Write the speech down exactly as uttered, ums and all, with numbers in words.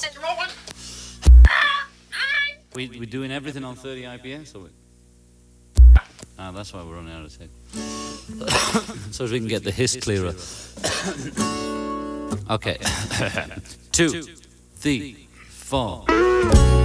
We, we're doing everything on thirty I P S, or we? Ah, that's why we're running out of tape. So as we can get the hiss clearer. Okay. Two, three, four.